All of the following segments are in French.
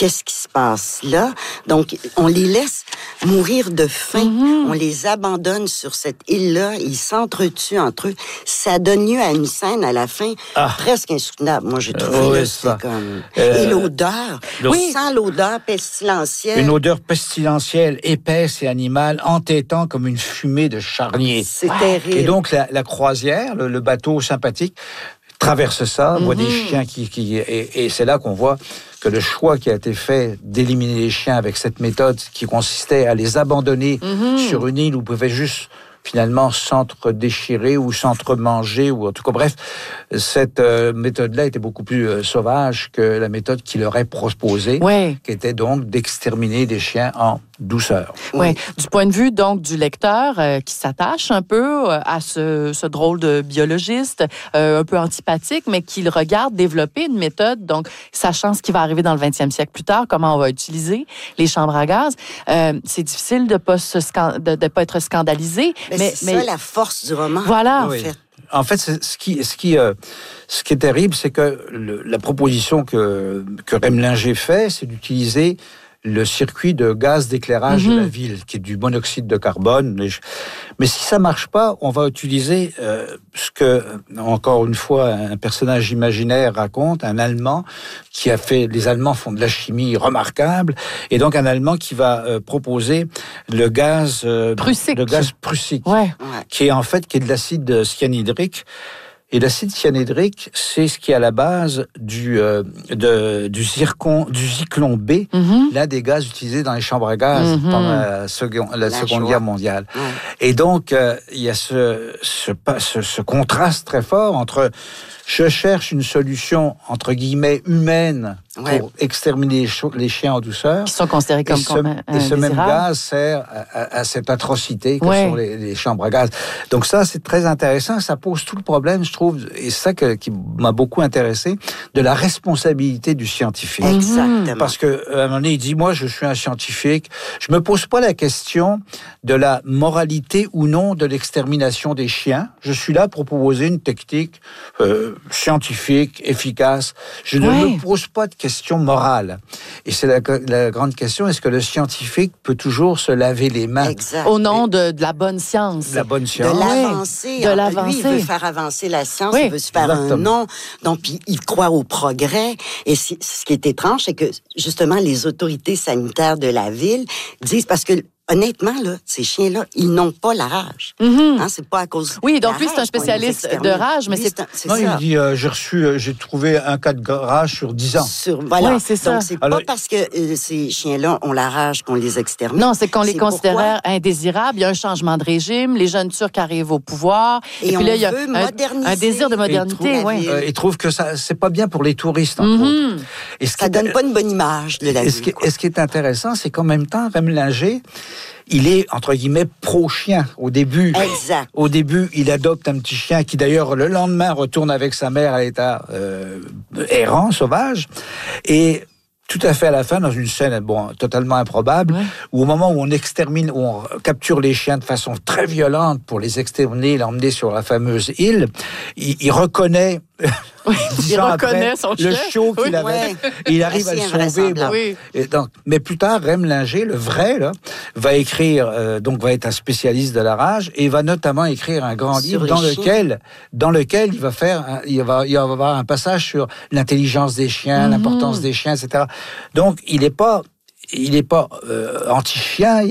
qu'est-ce qui se passe là? Donc, on les laisse mourir de faim. On les abandonne sur cette île-là. Ils s'entretuent entre eux. Ça donne lieu à une scène à la fin presque insoutenable. Moi, j'ai trouvé c'était comme... Et l'odeur. On sent l'odeur pestilentielle. Une odeur pestilentielle, épaisse et animale, entêtant comme une fumée de charnier. C'est terrible. Et donc, la croisière, le bateau sympathique, traverse ça, voit des chiens et c'est là qu'on voit que le choix qui a été fait d'éliminer les chiens avec cette méthode qui consistait à les abandonner sur une île où ils pouvaient juste finalement s'entre-déchirer ou s'entre-manger, ou en tout cas, bref, cette méthode-là était beaucoup plus sauvage que la méthode qui leur est proposée, qui était donc d'exterminer des chiens en douceur. Oui, du point de vue donc du lecteur qui s'attache un peu à ce drôle de biologiste, un peu antipathique, mais qui le regarde développer une méthode, donc sachant ce qui va arriver dans le 20e siècle plus tard, comment on va utiliser les chambres à gaz, c'est difficile de ne pas être scandalisé. Mais c'est ça la force du roman. Voilà. En fait, ce qui est terrible, c'est que la proposition que Remlinger fait, c'est d'utiliser le circuit de gaz d'éclairage de la ville, qui est du monoxyde de carbone. Mais si ça marche pas, on va utiliser ce que, encore une fois, un personnage imaginaire raconte, un Allemand qui a fait... Les Allemands font de la chimie remarquable, et donc un Allemand qui va proposer le gaz prussique, qui est de l'acide cyanhydrique. Et l'acide cyanhydrique, c'est ce qui est à la base du zyklon B, l'un des gaz utilisés dans les chambres à gaz pendant la Seconde Guerre mondiale. Et donc, il y a ce contraste très fort entre je cherche une solution, entre guillemets, humaine pour exterminer les chiens en douceur. Qui sont considérés comme et ce même gaz sert à cette atrocité que sont les chambres à gaz. Donc ça, c'est très intéressant. Ça pose tout le problème, je trouve, et c'est ça qui m'a beaucoup intéressé, de la responsabilité du scientifique. Exactement. Parce qu'à un moment donné, il dit, moi, je suis un scientifique. Je me pose pas la question de la moralité ou non de l'extermination des chiens. Je suis là pour proposer une technique scientifique, efficace. Je ne me pose pas de questions morales. Et c'est la grande question, est-ce que le scientifique peut toujours se laver les mains au nom de la bonne science? De la bonne science. De l'avancée. Lui, il veut faire avancer la science, il veut se faire un nom. Donc, il croit au progrès. Et ce qui est étrange, c'est que, justement, les autorités sanitaires de la ville disent, parce que honnêtement, là, ces chiens-là, ils n'ont pas la rage. C'est pas à cause de donc lui, c'est un spécialiste de rage, mais c'est non, ça. Il dit, j'ai trouvé un cas de rage sur 10 ans. Voilà. Oui, c'est ça. Donc, c'est pas parce que ces chiens-là ont la rage qu'on les extermine. Non, c'est qu'on les considère indésirables. Il y a un changement de régime. Les jeunes Turcs arrivent au pouvoir. Et puis là, il y a un désir de modernité. Ils trouvent que ça, c'est pas bien pour les touristes, entre autres. Et ça donne pas une bonne image de la ville. Et ce qui est intéressant, c'est qu'en même temps, Remlinger, il est, entre guillemets, pro-chien au début. Exact. Au début, il adopte un petit chien qui, d'ailleurs, le lendemain, retourne avec sa mère à l'état errant, sauvage. Et tout à fait à la fin, dans une scène totalement improbable, où au moment où on capture les chiens de façon très violente pour les exterminer, l'emmener sur la fameuse île, il reconnaît... il reconnaît son chien. Le chiot qu'il avait. Il arrive à le sauver. Et donc, mais plus tard, Remlinger, le vrai, là, va écrire, va être un spécialiste de la rage, et il va notamment écrire un grand livre dans lequel il va y avoir un passage sur l'intelligence des chiens, l'importance des chiens, etc. Donc, il n'est pas anti-chien,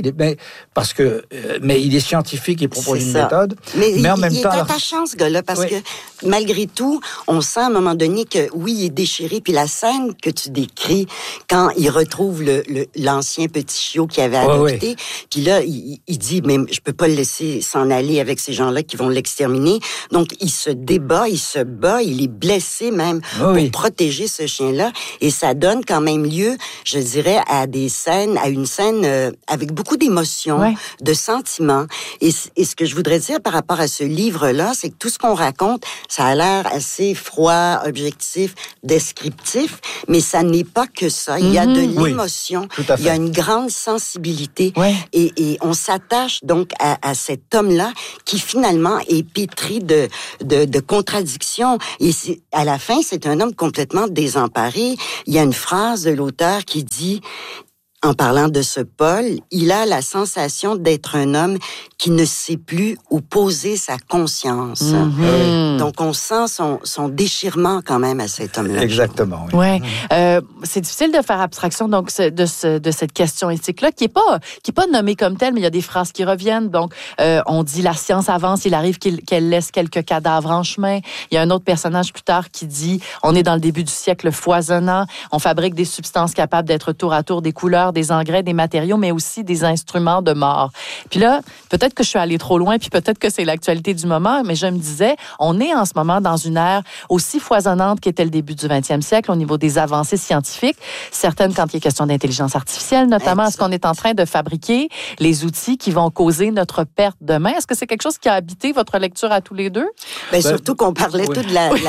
mais il est scientifique et propose une méthode. Mais en même temps, il est attachant, ce gars-là, parce que malgré tout, on sent à un moment donné que oui, il est déchiré. Puis la scène que tu décris, quand il retrouve l'ancien petit chiot qu'il avait adopté, puis là, il dit, mais je peux pas le laisser s'en aller avec ces gens-là qui vont l'exterminer. Donc, il se débat, il se bat, il est blessé même pour protéger ce chien-là. Et ça donne quand même lieu, je dirais, à des scènes, à une scène avec beaucoup d'émotions, de sentiments. Et ce que je voudrais dire par rapport à ce livre-là, c'est que tout ce qu'on raconte, ça a l'air assez froid, objectif, descriptif, mais ça n'est pas que ça. Il y a de l'émotion, il y a une grande sensibilité, et on s'attache donc à cet homme-là qui finalement est pétri de contradictions. Et à la fin, c'est un homme complètement désemparé. Il y a une phrase de l'auteur qui dit, en parlant de ce Paul, il a la sensation d'être un homme qui ne sait plus où poser sa conscience. Donc, on sent son déchirement quand même à cet homme-là. Exactement, oui. Ouais. C'est difficile de faire abstraction donc de cette question éthique-là, qui est pas nommée comme telle, mais il y a des phrases qui reviennent. Donc, on dit la science avance, il arrive qu'elle laisse quelques cadavres en chemin. Il y a un autre personnage plus tard qui dit, on est dans le début du siècle foisonnant, on fabrique des substances capables d'être tour à tour des couleurs, des engrais, des matériaux, mais aussi des instruments de mort. Puis là, peut-être que je suis allée trop loin, puis peut-être que c'est l'actualité du moment, mais je me disais, on est en ce moment dans une ère aussi foisonnante qu'était le début du 20e siècle au niveau des avancées scientifiques, certaines quand il est question d'intelligence artificielle, notamment, est-ce qu'on est en train de fabriquer les outils qui vont causer notre perte demain? Est-ce que c'est quelque chose qui a habité votre lecture à tous les deux? Surtout qu'on parlait tout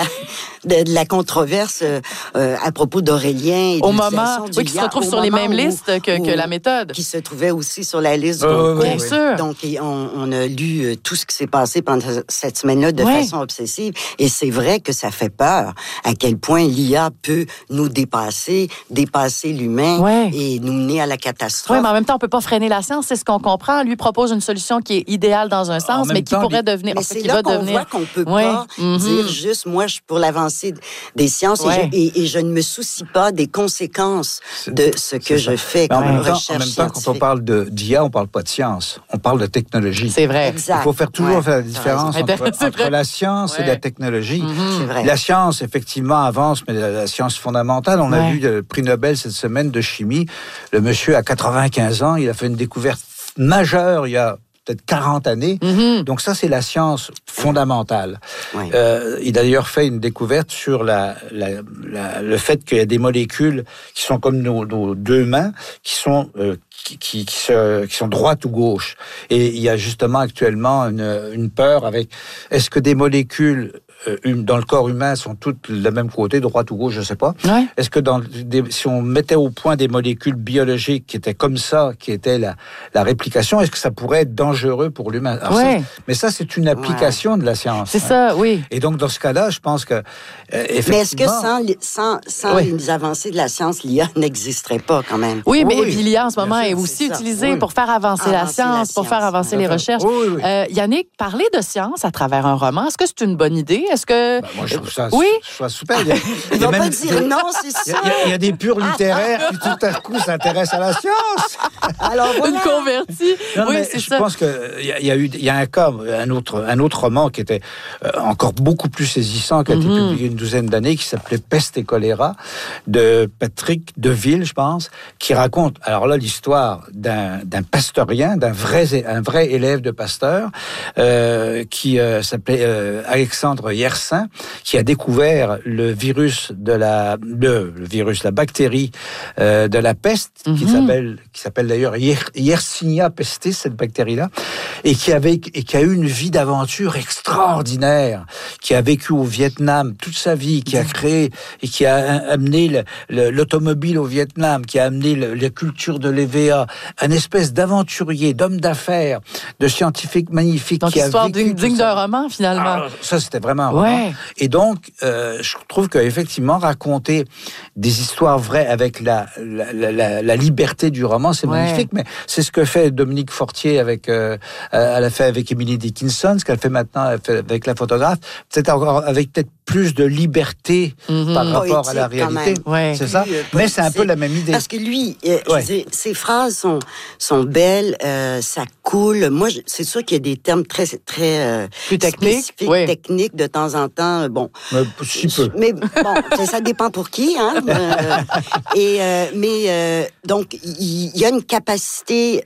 de la controverse à propos d'Aurélien. Et au moment, qui se retrouve sur les mêmes listes que la méthode. Qui se trouvait aussi sur la liste du concours. Bien sûr. Donc, on a lu tout ce qui s'est passé pendant cette semaine-là de façon obsessive. Et c'est vrai que ça fait peur à quel point l'IA peut nous dépasser l'humain et nous mener à la catastrophe. Oui, mais en même temps, on peut pas freiner la science. C'est ce qu'on comprend. Lui propose une solution qui est idéale dans un sens, mais qui pourrait devenir... Mais c'est là qu'on voit qu'on peut pas dire juste, moi, je suis pour l'avancée des sciences et je ne me soucie pas des conséquences de ce que je fais comme recherche scientifique. En même temps, quand on parle d'IA, on parle pas de science. On parle de technologie. C'est vrai. Exact. Il faut toujours faire la différence entre la science et la technologie. C'est vrai. La science, effectivement, avance, mais la science fondamentale, on a vu le prix Nobel cette semaine de chimie. Le monsieur a 95 ans, il a fait une découverte majeure il y a peut-être 40 années. Donc ça, c'est la science fondamentale. Il a d'ailleurs fait une découverte sur le fait qu'il y a des molécules qui sont comme nos deux mains, qui sont droite ou gauche. Et il y a justement actuellement une peur avec, est-ce que des molécules dans le corps humain sont toutes de la même côté, droite ou gauche, je sais pas. Est-ce que si on mettait au point des molécules biologiques qui étaient comme ça, qui étaient la réplication, est-ce que ça pourrait être dangereux pour l'humain? Mais ça, c'est une application de la science. C'est ça, oui. Et donc, dans ce cas-là, je pense que effectivement... Mais est-ce que sans les avancées de la science, l'IA n'existerait pas quand même? Oui, mais l'IA, en ce moment, est aussi utilisée pour faire avancer la science, pour faire avancer les recherches. Yannick, parler de science à travers un roman, est-ce que c'est une bonne idée? Est-ce que... moi, je trouve ça super. Il ne va pas dire non, c'est ça. Il y a des purs littéraires qui, tout à coup, s'intéressent à la science. Alors, voilà. Une convertie. C'est je ça. pense qu'il y a un cas, un autre roman qui était encore beaucoup plus saisissant, qui a été publié une douzaine d'années, qui s'appelait Peste et choléra, de Patrick Deville, je pense, qui raconte, alors là, l'histoire d'un pasteurien, un vrai élève de Pasteur, qui s'appelait Alexandre Yersin, qui a découvert la bactérie de la peste, qui s'appelle d'ailleurs Yersinia pestis, cette bactérie-là, et qui a eu une vie d'aventure extraordinaire, qui a vécu au Vietnam toute sa vie, qui a créé et qui a amené l'automobile au Vietnam, qui a amené la culture de l'EVA, un espèce d'aventurier, d'homme d'affaires, de scientifique magnifique. Donc, histoire digne d'un roman, finalement. Ça, c'était vraiment un roman. Et donc, je trouve qu'effectivement, raconter des histoires vraies avec la liberté du roman, c'est magnifique, mais c'est ce que fait Dominique Fortier elle a fait avec Emily Dickinson, ce qu'elle fait maintenant avec la photographe, peut-être encore avec plus de liberté par rapport à la réalité. C'est ça? Mais c'est un peu la même idée. Parce que lui, ses phrases sont belles, ça coule. Moi, c'est sûr qu'il y a des termes très plus techniques, techniques de temps en temps. Bon, mais bon, ça dépend pour qui, hein. Donc, il y a une capacité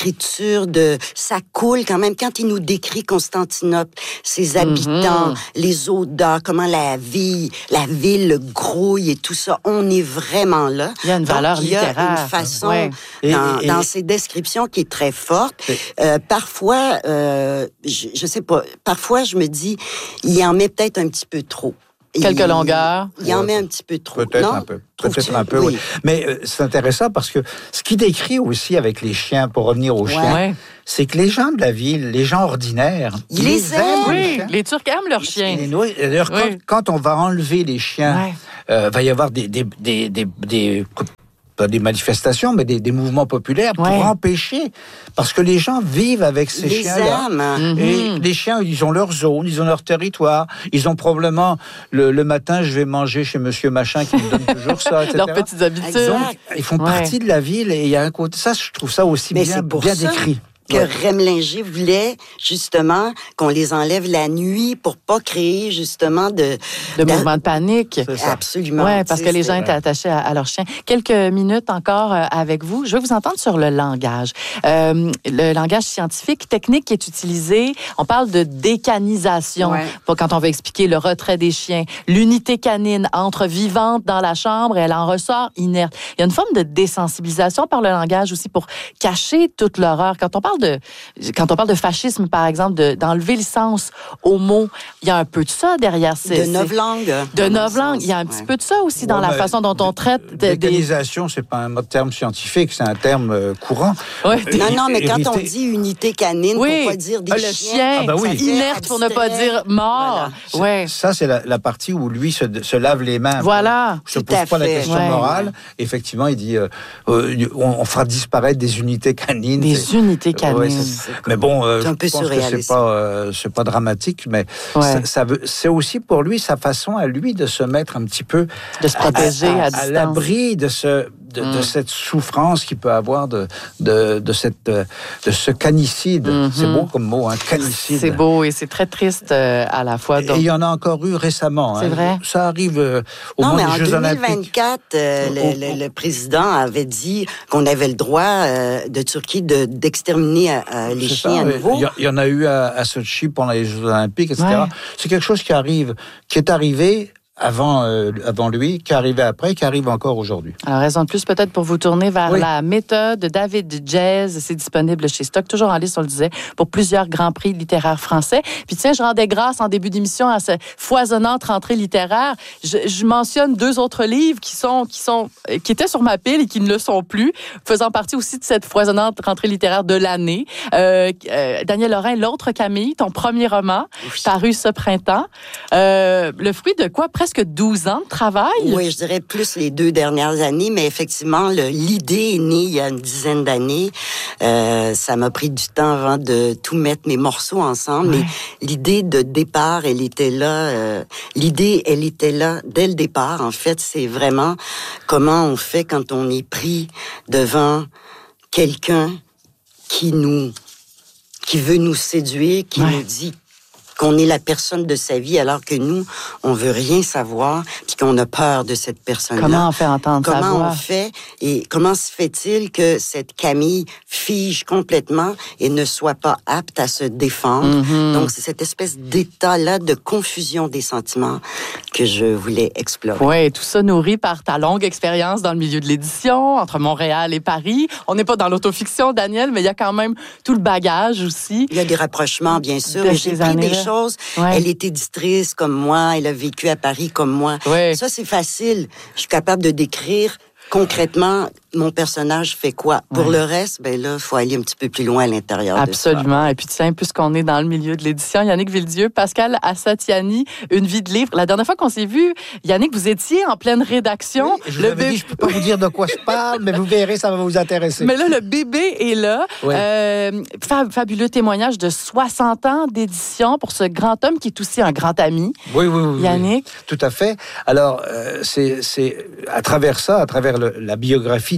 d'écriture, ça coule quand même. Quand il nous décrit Constantinople, ses habitants, les les odeurs, comment la ville grouille et tout ça. On est vraiment là. Il y a une valeur littéraire. Il y a une façon dans ces descriptions qui est très forte. Parfois, je sais pas, parfois je me dis, il en met peut-être un petit peu trop. Quelques longueurs. Il en met un petit peu trop. Peut-être un peu. Peut-être un peu, oui. Mais c'est intéressant parce que ce qu'il décrit aussi avec les chiens, pour revenir aux chiens, c'est que les gens de la ville, les gens ordinaires, ils les aiment. Oui, les Turcs aiment leurs chiens. D'ailleurs, quand on va enlever les chiens, va y avoir pas des manifestations, mais des mouvements populaires pour empêcher, parce que les gens vivent avec ces chiens-là. Et les chiens, ils ont leur zone, ils ont leur territoire, ils ont probablement, le matin, je vais manger chez monsieur machin qui me donne toujours ça, etc. Leurs petites habitudes. Ils font partie de la ville et il y a un côté, ça, je trouve ça aussi bien décrit. Que Remlinger voulait, justement, qu'on les enlève la nuit pour pas créer, justement, de mouvements de panique. Absolument. Oui, parce que les gens étaient attachés à leurs chiens. Quelques minutes encore avec vous. Je veux vous entendre sur le langage. Le langage scientifique, technique qui est utilisé. On parle de décanisation quand on veut expliquer le retrait des chiens. L'unité canine entre vivante dans la chambre et elle en ressort inerte. Il y a une forme de désensibilisation par le langage aussi pour cacher toute l'horreur. Quand on parle de fascisme, par exemple, d'enlever le sens aux mots, il y a un peu de ça derrière. De novlangue. De novlangue. Il y a un petit peu de ça aussi dans la façon dont on traite. Décanisation, c'est pas un terme scientifique, c'est un terme courant. Non, mais quand on dit unité canine, pour pas dire des chiens, inerte pour ne pas dire mort. Voilà. Ça, c'est la partie où lui se lave les mains. Voilà. Je ne pose pas la question morale. Effectivement, il dit on fera disparaître des unités canines. Des unités canines. Mais bon, c'est un peu surréaliste. C'est pas dramatique, mais c'est aussi pour lui sa façon à lui de se mettre un petit peu de se protéger à distance, à l'abri de cette souffrance qu'il peut avoir de ce canicide. C'est beau comme mot, canicide. C'est beau et c'est très triste à la fois. Donc... Et il y en a encore eu récemment. C'est vrai. Ça arrive au moment des Jeux Olympiques. En 2024, le président avait dit qu'on avait le droit de Turquie d'exterminer les chiens à nouveau. Il y en a eu à Sochi pendant les Jeux Olympiques, etc. C'est quelque chose qui est arrivé avant lui, qui arrivait après, qui arrive encore aujourd'hui. Alors, raison de plus peut-être pour vous tourner vers la méthode de David Jazz. C'est disponible chez Stock, toujours en liste, on le disait, pour plusieurs grands prix littéraires français. Puis tiens, je rendais grâce en début d'émission à cette foisonnante rentrée littéraire. Je mentionne 2 autres livres qui étaient sur ma pile et qui ne le sont plus, faisant partie aussi de cette foisonnante rentrée littéraire de l'année. Daniel Lorrain, L'autre Camille, ton premier roman, paru ce printemps. Le fruit de quoi? Presque 12 ans de travail? Oui, je dirais plus les 2 dernières années, mais effectivement, l'idée est née il y a une dizaine d'années. Ça m'a pris du temps avant de tout mettre mes morceaux ensemble, mais l'idée de départ, elle était là. Elle était là dès le départ. En fait, c'est vraiment comment on fait quand on est pris devant quelqu'un qui veut nous séduire, qui nous dit qu'on est la personne de sa vie, alors que nous, on veut rien savoir, puis qu'on a peur de cette personne-là. Comment on fait entendre sa voix? Comment on fait, et comment se fait-il que cette Camille fige complètement et ne soit pas apte à se défendre? Donc, c'est cette espèce d'état-là de confusion des sentiments que je voulais explorer. Oui, tout ça nourri par ta longue expérience dans le milieu de l'édition, entre Montréal et Paris. On n'est pas dans l'autofiction, Daniel, mais il y a quand même tout le bagage aussi. Il y a des rapprochements, bien sûr. J'ai pris des choses. Elle est éditrice comme moi, elle a vécu à Paris comme moi. Ça, c'est facile. Je suis capable de décrire concrètement, mon personnage fait quoi? Pour le reste, ben là, il faut aller un petit peu plus loin à l'intérieur. Absolument. Et puis, tiens, puisqu'on est dans le milieu de l'édition, Yannick Villedieu, Pascal Assatiani, Une vie de livre. La dernière fois qu'on s'est vu, Yannick, vous étiez en pleine rédaction. Oui, je vous avais dit, je ne peux pas vous dire de quoi je parle, mais vous verrez, ça va vous intéresser. Mais là, le bébé est là. Fabuleux témoignage de 60 ans d'édition pour ce grand homme qui est aussi un grand ami. Oui. Yannick. Tout à fait. Alors, c'est à travers ça, à travers la biographie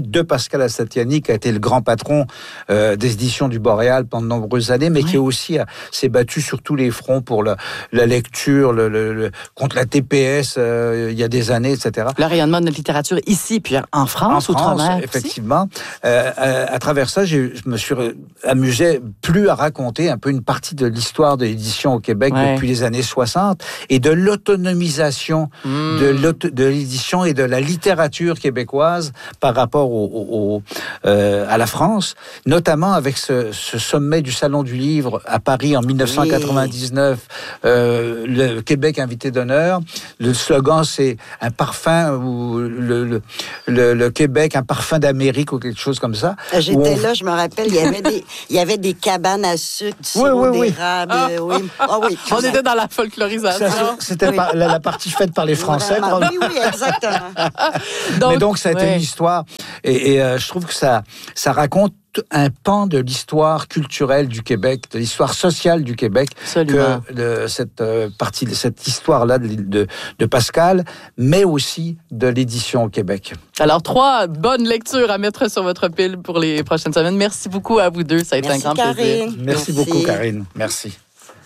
de Pascal Astatiani, qui a été le grand patron des éditions du Boréal pendant de nombreuses années, mais qui aussi s'est battu sur tous les fronts pour la lecture, contre la TPS il y a des années, etc. Le rayonnement de notre littérature ici, puis en France, outre-mer. Effectivement. À travers ça, je me suis amusé plus à raconter un peu une partie de l'histoire de l'édition au Québec depuis les années 60 et de l'autonomisation de l'édition et de la littérature québécoise par rapport à la France, notamment avec ce sommet du Salon du Livre à Paris en 1999, le Québec invité d'honneur. Le slogan, c'est un parfum, ou le Québec, un parfum d'Amérique ou quelque chose comme ça. J'étais là, je me rappelle, il y avait des cabanes à sucre, du sirop d'érable. On était dans la folklorisation. C'était la partie faite par les Français. Oui, exactement. Mais donc, ça a été une histoire. Et je trouve que ça raconte un pan de l'histoire culturelle du Québec, de l'histoire sociale du Québec, Absolument. que cette histoire-là de Pascal, mais aussi de l'édition au Québec. Alors, 3 bonnes lectures à mettre sur votre pile pour les prochaines semaines. Merci beaucoup à vous deux. Ça a été un grand plaisir. Merci beaucoup, Karine. Merci.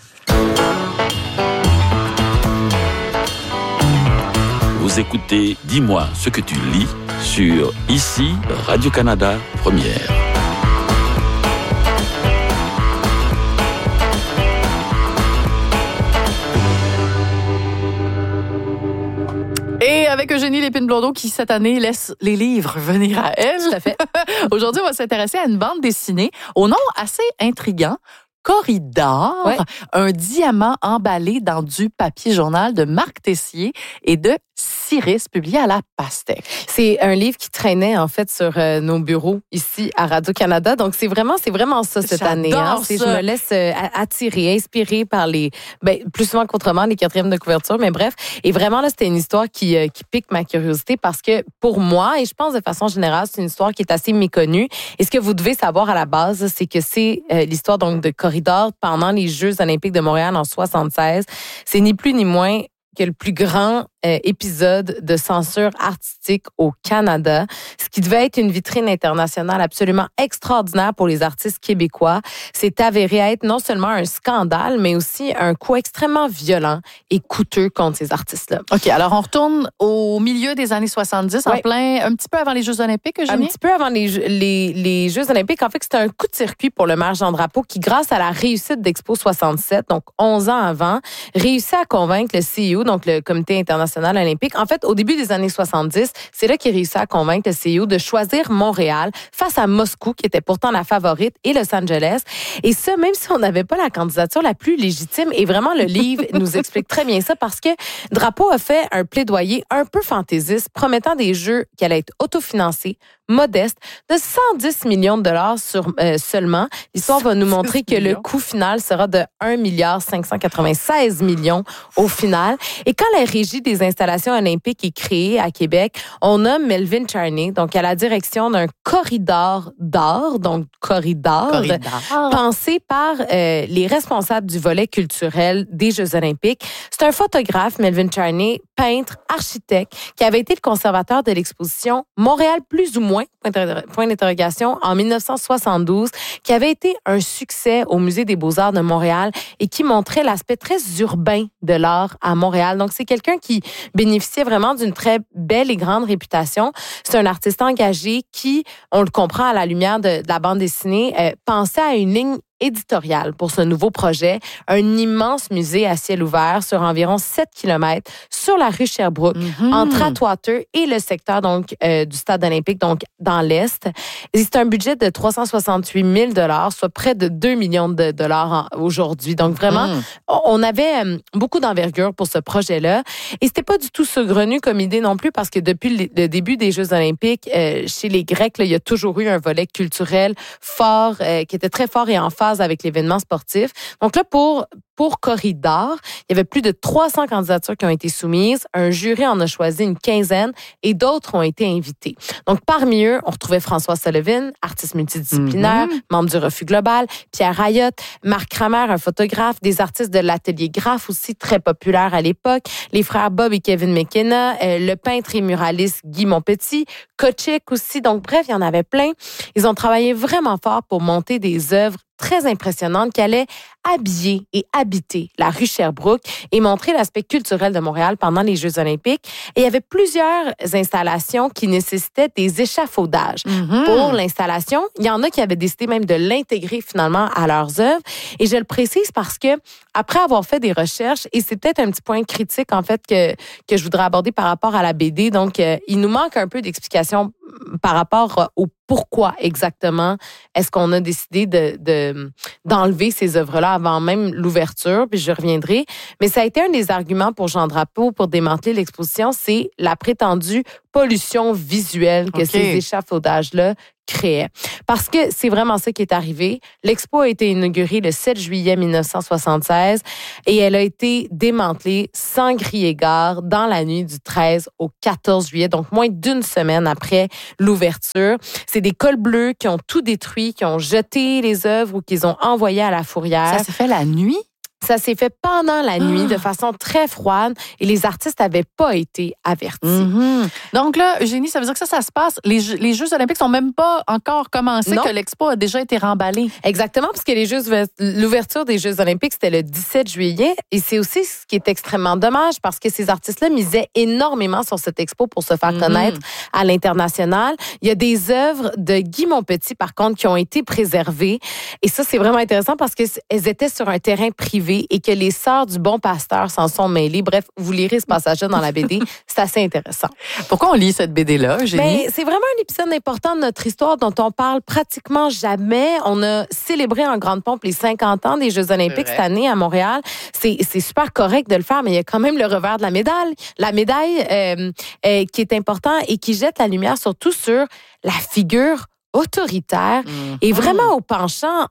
Vous écoutez Dis-moi ce que tu lis sur ici Radio-Canada Première. Et avec Eugénie Lépine-Blondeau qui, cette année, laisse les livres venir à elle. Tout à fait. Aujourd'hui, on va s'intéresser à une bande dessinée au nom assez intriguant. Corridor, un diamant emballé dans du papier journal de Marc Tessier et de Cyrus, publié à la Pastèque. C'est un livre qui traînait en fait sur nos bureaux ici à Radio-Canada. Donc c'est vraiment ça cette année. Je me laisse attirer, inspirer par plus souvent qu'autrement les 4e de couverture, mais bref. Et vraiment là, c'était une histoire qui pique ma curiosité parce que pour moi, et je pense de façon générale, c'est une histoire qui est assez méconnue. Et ce que vous devez savoir à la base, c'est que c'est l'histoire donc de Corridor pendant les Jeux olympiques de Montréal en 1976. C'est ni plus ni moins que le plus grand épisode de censure artistique au Canada, ce qui devait être une vitrine internationale absolument extraordinaire pour les artistes québécois. C'est avéré être non seulement un scandale, mais aussi un coup extrêmement violent et coûteux contre ces artistes-là. OK, alors on retourne au milieu des années 70, un petit peu avant les Jeux olympiques, Eugénie? Un petit peu avant les Jeux olympiques. En fait, c'était un coup de circuit pour le maire Jean Drapeau qui, grâce à la réussite d'Expo 67, donc 11 ans avant, réussit à convaincre le CEO, donc le Comité international olympique. En fait, au début des années 70, c'est là qu'il réussit à convaincre le CEO de choisir Montréal face à Moscou, qui était pourtant la favorite, et Los Angeles. Et ça, même si on n'avait pas la candidature la plus légitime. Et vraiment, le livre nous explique très bien ça parce que Drapeau a fait un plaidoyer un peu fantaisiste, promettant des jeux qui allaient être autofinancés, modeste, de 110 millions de dollars seulement. L'histoire va nous montrer que le coût final sera de 1,596 milliard au final. Et quand la régie des installations olympiques est créée à Québec, on nomme Melvin Charney, donc à la direction d'un corridor d'art, donc corridor. Pensé par les responsables du volet culturel des Jeux olympiques. C'est un photographe, Melvin Charney, peintre, architecte, qui avait été le conservateur de l'exposition Montréal plus ou moins, point d'interrogation, en 1972, qui avait été un succès au Musée des Beaux-Arts de Montréal et qui montrait l'aspect très urbain de l'art à Montréal. Donc, c'est quelqu'un qui bénéficiait vraiment d'une très belle et grande réputation. C'est un artiste engagé qui, on le comprend à la lumière de la bande dessinée, pensait à une ligne éditoriale pour ce nouveau projet, un immense musée à ciel ouvert sur environ 7 km sur la rue Sherbrooke, entre Atwater et le secteur donc du stade olympique, donc dans l'Est. Et c'est un budget de 368 000 $, soit près de 2 millions de dollars aujourd'hui. Donc vraiment, on avait beaucoup d'envergure pour ce projet-là. Et c'était pas du tout saugrenu comme idée non plus, parce que depuis le début des Jeux olympiques, chez les Grecs, là, il y a toujours eu un volet culturel fort, qui était très fort et en phase avec l'événement sportif. Donc là, pour pour Corridor, il y avait plus de 300 candidatures qui ont été soumises. Un jury en a choisi une quinzaine et d'autres ont été invités. Donc, parmi eux, on retrouvait François Sullivan, artiste multidisciplinaire, membre du Refus Global, Pierre Ayotte, Marc Kramer, un photographe, des artistes de l'atelier Graphe aussi, très populaire à l'époque, les frères Bob et Kevin McKenna, le peintre et muraliste Guy Montpetit, Kochik aussi. Donc, bref, il y en avait plein. Ils ont travaillé vraiment fort pour monter des œuvres très impressionnantes qui allaient habiller et habiter la rue Sherbrooke et montrer l'aspect culturel de Montréal pendant les Jeux olympiques. Et il y avait plusieurs installations qui nécessitaient des échafaudages. Pour l'installation, il y en a qui avaient décidé même de l'intégrer finalement à leurs œuvres. Et je le précise parce que après avoir fait des recherches, et c'est peut-être un petit point critique en fait que je voudrais aborder par rapport à la BD, donc il nous manque un peu d'explications par rapport au pourquoi exactement est-ce qu'on a décidé d'enlever ces œuvres-là avant même l'ouverture, puis je reviendrai. Mais ça a été un des arguments pour Jean Drapeau pour démanteler l'exposition, c'est la prétendue pollution visuelle que ces échafaudages-là créaient. Parce que c'est vraiment ça qui est arrivé. L'expo a été inaugurée le 7 juillet 1976 et elle a été démantelée sans crier gare dans la nuit du 13 au 14 juillet, donc moins d'une semaine après l'ouverture. C'est des cols bleus qui ont tout détruit, qui ont jeté les œuvres ou qu'ils ont envoyées à la fourrière. Ça s'est fait la nuit? Ça s'est fait pendant la nuit de façon très froide et les artistes n'avaient pas été avertis. Donc là, Eugénie, ça veut dire que ça se passe. Les Jeux olympiques sont même pas encore commencés, que l'expo a déjà été remballée. Exactement, parce que l'ouverture des Jeux olympiques, c'était le 17 juillet. Et c'est aussi ce qui est extrêmement dommage parce que ces artistes-là misaient énormément sur cette expo pour se faire connaître à l'international. Il y a des œuvres de Guy Montpetit, par contre, qui ont été préservées. Et ça, c'est vraiment intéressant parce qu'elles étaient sur un terrain privé et que les sœurs du Bon Pasteur s'en sont mêlées. Bref, vous lirez ce passage-là dans la BD. C'est assez intéressant. Pourquoi on lit cette BD-là, Eugénie? C'est vraiment un épisode important de notre histoire dont on parle pratiquement jamais. On a célébré en grande pompe les 50 ans des Jeux olympiques cette année à Montréal. C'est super correct de le faire, mais il y a quand même le revers de la médaille. La médaille qui est important et qui jette la lumière surtout sur la figure autoritaire et vraiment au penchant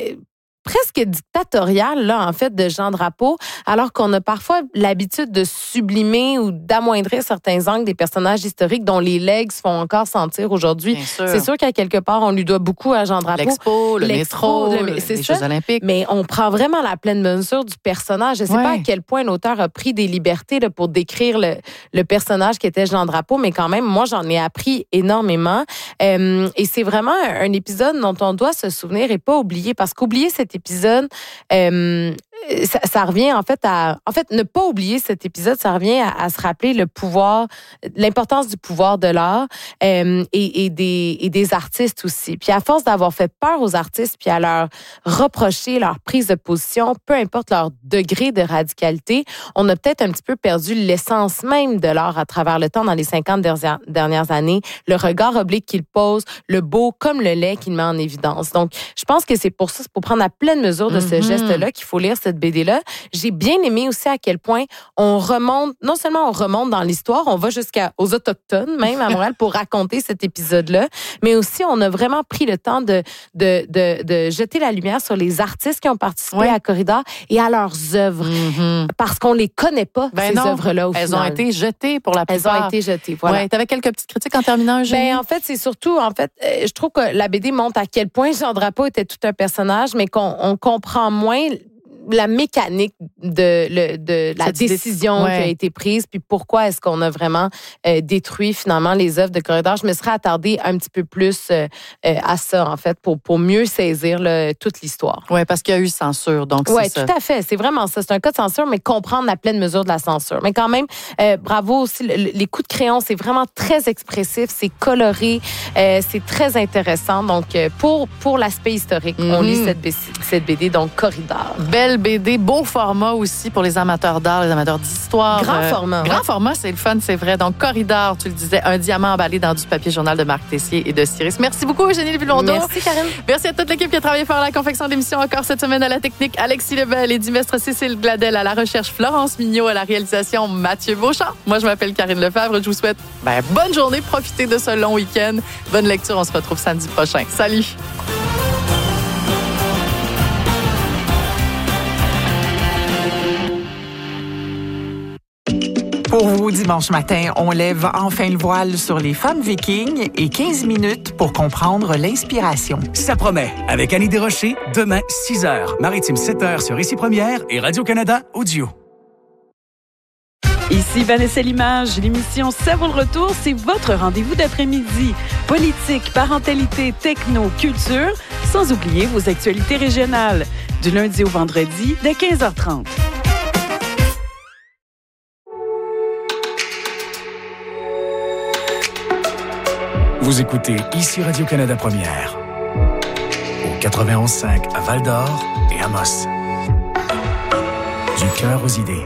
presque dictatorial, là, en fait, de Jean Drapeau, alors qu'on a parfois l'habitude de sublimer ou d'amoindrir certains angles des personnages historiques dont les legs se font encore sentir aujourd'hui. C'est sûr qu'à quelque part, on lui doit beaucoup à Jean Drapeau. L'expo, le métro, les Jeux olympiques. Mais on prend vraiment la pleine mesure du personnage. Je ne sais pas à quel point l'auteur a pris des libertés là, pour décrire le personnage qui était Jean Drapeau, mais quand même, moi, j'en ai appris énormément. Et c'est vraiment un épisode dont on doit se souvenir et pas oublier, parce qu'oublier cet épisode, ça revient en fait ne pas oublier cet épisode, ça revient à se rappeler le pouvoir, l'importance du pouvoir de l'art et des artistes aussi. Puis à force d'avoir fait peur aux artistes puis à leur reprocher leur prise de position, peu importe leur degré de radicalité, on a peut-être un petit peu perdu l'essence même de l'art à travers le temps dans les 50 dernières années, le regard oblique qu'il pose, le beau comme le laid qu'il met en évidence. Donc, je pense que c'est pour ça, c'est pour prendre la pleine mesure de ce geste-là qu'il faut lire cette BD-là. J'ai bien aimé aussi à quel point non seulement on remonte dans l'histoire, on va jusqu'aux Autochtones, même à Montréal, pour raconter cet épisode-là, mais aussi on a vraiment pris le temps de jeter la lumière sur les artistes qui ont participé à Corridor et à leurs œuvres. Parce qu'on les connaît pas, ces œuvres-là, au final. Elles ont été jetées pour la plupart. Elles ont été jetées, voilà. Tu avais quelques petites critiques en terminant, Eugénie? En fait, c'est surtout, je trouve que la BD montre à quel point Jean Drapeau était tout un personnage, mais qu'on comprend moins la mécanique de la décision qui a été prise, puis pourquoi est-ce qu'on a vraiment détruit finalement les œuvres de Corridor. Je me serais attardée un petit peu plus à ça, en fait, pour mieux saisir toute l'histoire. Oui, parce qu'il y a eu censure, donc c'est ça. Oui, tout à fait. C'est vraiment ça. C'est un cas de censure, mais comprendre la pleine mesure de la censure. Mais quand même, bravo aussi. Les coups de crayon, c'est vraiment très expressif, c'est coloré, c'est très intéressant. Donc, pour l'aspect historique, on lit cette BD, donc Corridor. Belle BD, beau format aussi pour les amateurs d'art, les amateurs d'histoire. Grand format. Grand format, c'est le fun, c'est vrai. Donc, Corridor, tu le disais, un diamant emballé dans du papier journal de Marc Tessier et de Cyrus. Merci beaucoup, Eugénie Lévy-Blondeau. Merci, Karine. Merci à toute l'équipe qui a travaillé fort à la confection d'émissions. Encore cette semaine à la technique, Alexis Lebel et Dimestre Cécile Gladel à la recherche, Florence Mignot à la réalisation, Mathieu Beauchamp. Moi, je m'appelle Karine Lefebvre. Je vous souhaite bonne journée. Profitez de ce long week-end. Bonne lecture. On se retrouve samedi prochain. Salut! Pour vous, dimanche matin, on lève enfin le voile sur les femmes vikings et 15 minutes pour comprendre l'inspiration. Ça promet. Avec Annie Desrochers, demain, 6h, Maritime 7h sur Ici Première et Radio-Canada Audio. Ici Vanessa Limage. L'émission Ça vaut le retour, c'est votre rendez-vous d'après-midi. Politique, parentalité, techno, culture, sans oublier vos actualités régionales. Du lundi au vendredi, dès 15h30. Vous écoutez Ici Radio-Canada Première. Au 91.5 à Val-d'Or et Amos. Du cœur aux idées.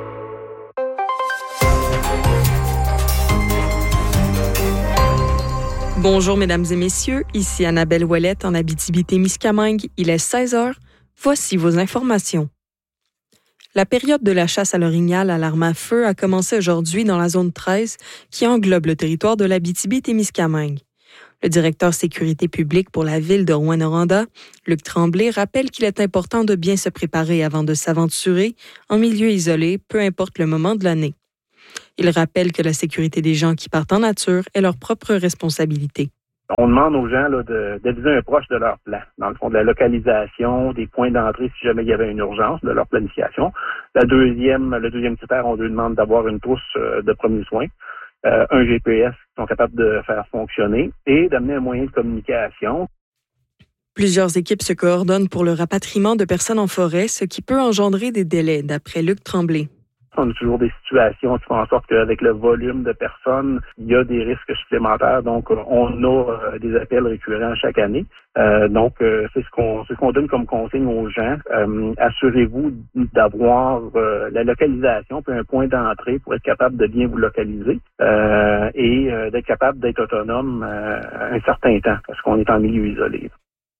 Bonjour, mesdames et messieurs. Ici Annabelle Ouellette en Abitibi-Témiscamingue. Il est 16h. Voici vos informations. La période de la chasse à l'orignal à l'arme à feu a commencé aujourd'hui dans la zone 13 qui englobe le territoire de l'Abitibi-Témiscamingue. Le directeur sécurité publique pour la ville de Rouyn-Noranda, Luc Tremblay, rappelle qu'il est important de bien se préparer avant de s'aventurer en milieu isolé, peu importe le moment de l'année. Il rappelle que la sécurité des gens qui partent en nature est leur propre responsabilité. On demande aux gens là, d'aviser un proche de leur plan, dans le fond, de la localisation, des points d'entrée si jamais il y avait une urgence, de leur planification. Le deuxième critère, on lui demande d'avoir une trousse de premiers soins, un GPS qui sont capables de faire fonctionner et d'amener un moyen de communication. Plusieurs équipes se coordonnent pour le rapatriement de personnes en forêt, ce qui peut engendrer des délais, d'après Luc Tremblay. On a toujours des situations qui font en sorte qu'avec le volume de personnes, il y a des risques supplémentaires. Donc, on a des appels récurrents chaque année. C'est ce qu'on donne comme consigne aux gens. Assurez-vous d'avoir la localisation puis un point d'entrée pour être capable de bien vous localiser et d'être capable d'être autonome un certain temps parce qu'on est en milieu isolé.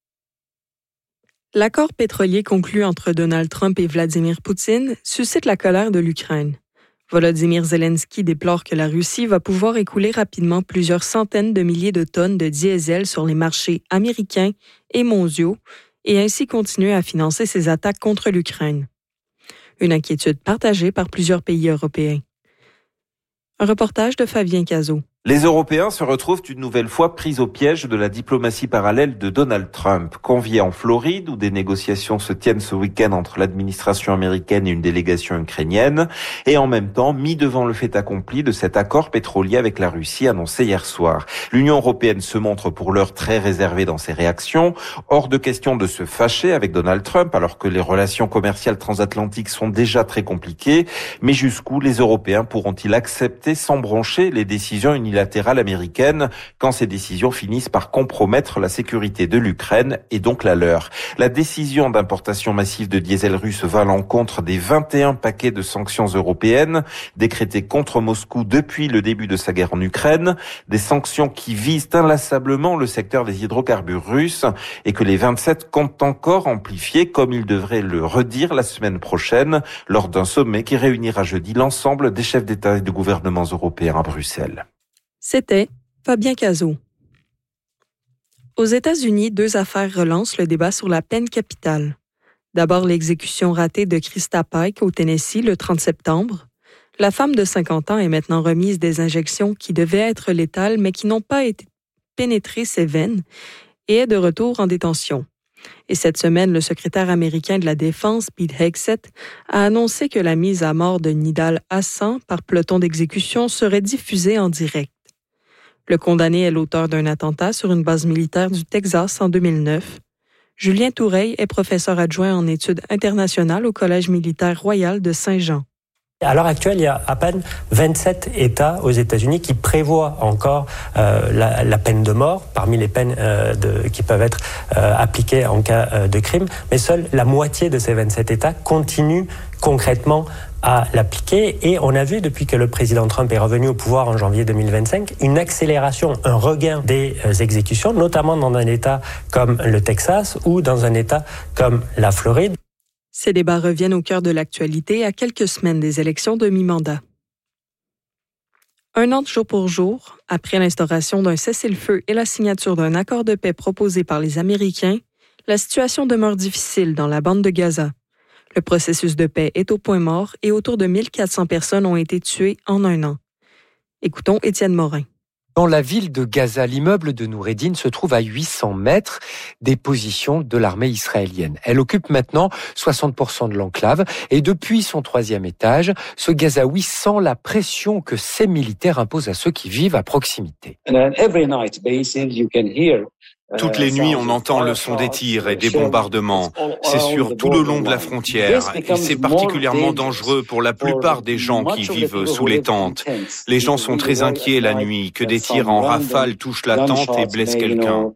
L'accord pétrolier conclu entre Donald Trump et Vladimir Poutine suscite la colère de l'Ukraine. Volodymyr Zelensky déplore que la Russie va pouvoir écouler rapidement plusieurs centaines de milliers de tonnes de diesel sur les marchés américains et mondiaux et ainsi continuer à financer ses attaques contre l'Ukraine. Une inquiétude partagée par plusieurs pays européens. Un reportage de Fabien Cazot. Les Européens se retrouvent une nouvelle fois pris au piège de la diplomatie parallèle de Donald Trump. Conviés en Floride, où des négociations se tiennent ce week-end entre l'administration américaine et une délégation ukrainienne, et en même temps mis devant le fait accompli de cet accord pétrolier avec la Russie annoncé hier soir. L'Union européenne se montre pour l'heure très réservée dans ses réactions. Hors de question de se fâcher avec Donald Trump, alors que les relations commerciales transatlantiques sont déjà très compliquées. Mais jusqu'où les Européens pourront-ils accepter sans broncher les décisions unilatérales américaine quand ces décisions finissent par compromettre la sécurité de l'Ukraine et donc la leur. La décision d'importation massive de diesel russe va à l'encontre des 21 paquets de sanctions européennes décrétés contre Moscou depuis le début de sa guerre en Ukraine, des sanctions qui visent inlassablement le secteur des hydrocarbures russes et que les 27 comptent encore amplifier comme ils devraient le redire la semaine prochaine lors d'un sommet qui réunira jeudi l'ensemble des chefs d'État et de gouvernements européens à Bruxelles. C'était Fabien Cazot. Aux États-Unis, 2 affaires relancent le débat sur la peine capitale. D'abord, l'exécution ratée de Krista Pike au Tennessee le 30 septembre. La femme de 50 ans est maintenant remise des injections qui devaient être létales mais qui n'ont pas pénétré ses veines et est de retour en détention. Et cette semaine, le secrétaire américain de la Défense, Pete Hegseth, a annoncé que la mise à mort de Nidal Hassan par peloton d'exécution serait diffusée en direct. Le condamné est l'auteur d'un attentat sur une base militaire du Texas en 2009. Julien Toureille est professeur adjoint en études internationales au Collège militaire royal de Saint-Jean. À l'heure actuelle, il y a à peine 27 États aux États-Unis qui prévoient encore la peine de mort parmi les peines qui peuvent être appliquées en cas de crime. Mais seule la moitié de ces 27 États continuent concrètement à l'appliquer. Et on a vu, depuis que le président Trump est revenu au pouvoir en janvier 2025, une accélération, un regain des exécutions, notamment dans un État comme le Texas ou dans un État comme la Floride. Ces débats reviennent au cœur de l'actualité à quelques semaines des élections de mi-mandat. 1 an jour pour jour, après l'instauration d'un cessez-le-feu et la signature d'un accord de paix proposé par les Américains, la situation demeure difficile dans la bande de Gaza. Le processus de paix est au point mort et autour de 1400 personnes ont été tuées en un an. Écoutons Étienne Morin. Dans la ville de Gaza, l'immeuble de Noureddin se trouve à 800 mètres des positions de l'armée israélienne. Elle occupe maintenant 60% de l'enclave et depuis son 3e étage, ce Gazaoui sent la pression que ces militaires imposent à ceux qui vivent à proximité. Toutes les nuits, on entend le son des tirs et des bombardements. C'est sur tout le long de la frontière et c'est particulièrement dangereux pour la plupart des gens qui vivent sous les tentes. Les gens sont très inquiets la nuit, que des tirs en rafale touchent la tente et blessent quelqu'un.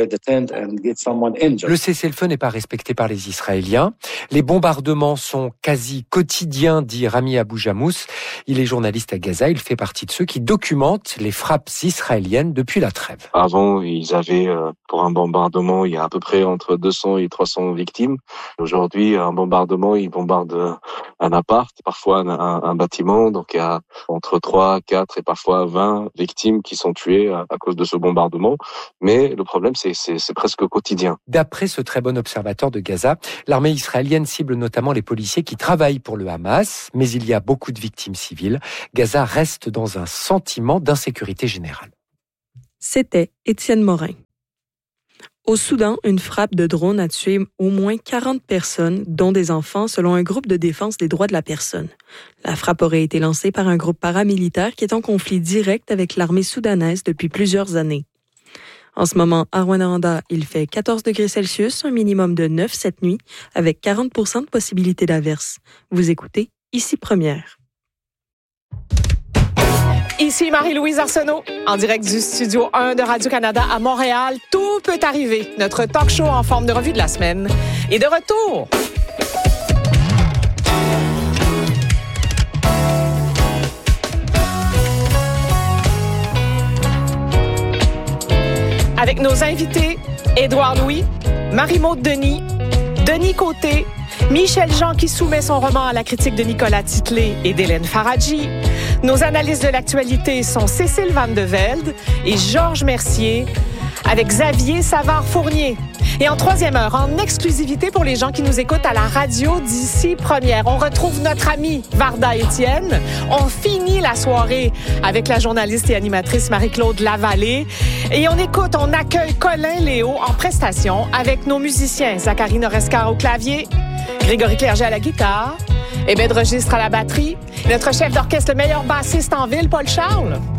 Le cessez-le-feu n'est pas respecté par les Israéliens. Les bombardements sont quasi quotidiens, dit Rami Abou-Jamous. Il est journaliste à Gaza. Il fait partie de ceux qui documentent les frappes israéliennes depuis la trêve. Avant, ils avaient... Pour un bombardement, il y a à peu près entre 200 et 300 victimes. Aujourd'hui, un bombardement, il bombarde un appart, parfois un bâtiment. Donc, il y a entre 3, 4 et parfois 20 victimes qui sont tuées à cause de ce bombardement. Mais le problème, c'est presque quotidien. D'après ce très bon observateur de Gaza, l'armée israélienne cible notamment les policiers qui travaillent pour le Hamas. Mais il y a beaucoup de victimes civiles. Gaza reste dans un sentiment d'insécurité générale. C'était Étienne Morin. Au Soudan, une frappe de drone a tué au moins 40 personnes, dont des enfants, selon un groupe de défense des droits de la personne. La frappe aurait été lancée par un groupe paramilitaire qui est en conflit direct avec l'armée soudanaise depuis plusieurs années. En ce moment, à Rwanda, il fait 14 degrés Celsius, un minimum de 9 cette nuit, avec 40% de possibilité d'averse. Vous écoutez Ici Première. Ici Marie-Louise Arsenault, en direct du Studio 1 de Radio-Canada à Montréal. Tout peut arriver. Notre talk show en forme de revue de la semaine est de retour. Avec nos invités, Édouard Louis, Marie-Maude Denis, Denis Côté, Michel Jean qui soumet son roman à la critique de Nicolas Titley et d'Hélène Faradji. Nos analystes de l'actualité sont Cécile Van de Velde et Georges Mercier, avec Xavier Savard-Fournier. Et en 3e heure, en exclusivité pour les gens qui nous écoutent à la radio d'Ici Première, on retrouve notre amie Varda Étienne. On finit la soirée avec la journaliste et animatrice Marie-Claude Lavallée. Et on accueille Colin Léo en prestation avec nos musiciens Zachary Norescar au clavier, Grégory Clerget à la guitare, Ebed Registre à la batterie, notre chef d'orchestre, le meilleur bassiste en ville, Paul Charles.